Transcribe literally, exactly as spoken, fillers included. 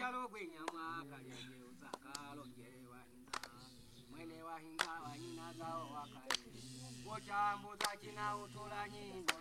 Chalo kwenyama kalye uzakalo njewa hinza mwene wa hinza wa nyina zao wakale Wochambu za china utola nyinga